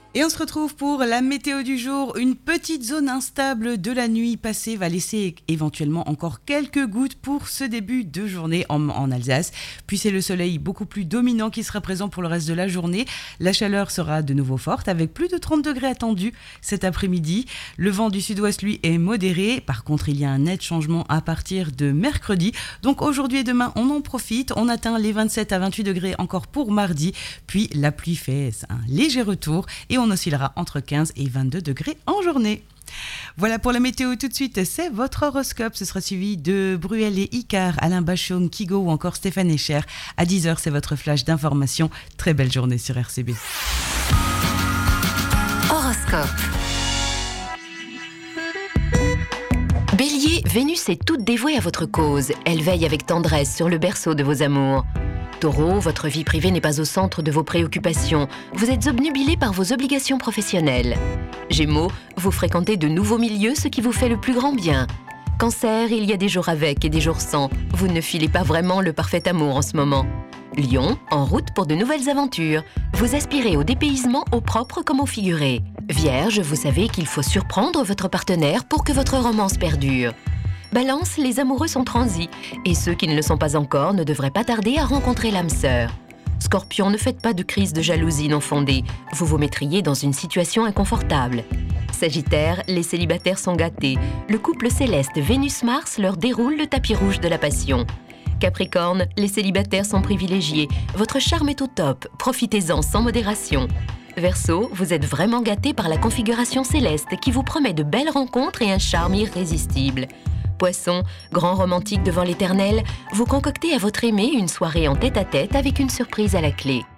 Et on se retrouve pour la météo du jour. Une petite zone instable de la nuit passée va laisser éventuellement encore quelques gouttes pour ce début de journée en Alsace. Puis c'est le soleil beaucoup plus dominant qui sera présent pour le reste de la journée. La chaleur sera de nouveau forte avec plus de 30 degrés attendus cet après-midi. Le vent du sud-ouest, lui, est modéré. Par contre, il y a un net changement à partir de mercredi. Donc aujourd'hui et demain, on en profite. On atteint les 27 à 28 degrés encore pour mardi. Puis la pluie fait un léger retour et on oscillera entre 15 et 22 degrés en journée. Voilà pour la météo. Tout de suite, c'est votre horoscope. Ce sera suivi de Bruel et Icar, Alain Bachaume, Kigo ou encore Stéphane Echer. À 10h, c'est votre flash d'information. Très belle journée sur RCB. Horoscope. Bélier, Vénus est toute dévouée à votre cause. Elle veille avec tendresse sur le berceau de vos amours. Taureau, votre vie privée n'est pas au centre de vos préoccupations. Vous êtes obnubilé par vos obligations professionnelles. Gémeaux, vous fréquentez de nouveaux milieux, ce qui vous fait le plus grand bien. Cancer, il y a des jours avec et des jours sans. Vous ne filez pas vraiment le parfait amour en ce moment. Lion, en route pour de nouvelles aventures. Vous aspirez au dépaysement au propre comme au figuré. Vierge, vous savez qu'il faut surprendre votre partenaire pour que votre romance perdure. Balance, les amoureux sont transis et ceux qui ne le sont pas encore ne devraient pas tarder à rencontrer l'âme sœur. Scorpion, ne faites pas de crise de jalousie non fondée. Vous vous mettriez dans une situation inconfortable. Sagittaire, les célibataires sont gâtés. Le couple céleste Vénus-Mars leur déroule le tapis rouge de la passion. Capricorne, les célibataires sont privilégiés. Votre charme est au top, profitez-en sans modération. Verseau, vous êtes vraiment gâté par la configuration céleste qui vous promet de belles rencontres et un charme irrésistible. Poisson, grand romantique devant l'éternel, vous concoctez à votre aimé une soirée en tête-à-tête avec une surprise à la clé.